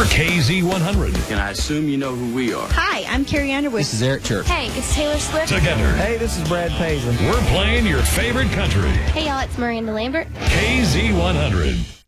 KZ100. And I assume you know who we are. Hi, I'm Carrie Underwood. This is Eric Church. Hey, it's Taylor Swift. Together, Hey, this is Brad Paisley. we're playing your favorite country. Hey, y'all, it's Miranda Lambert. KZ100.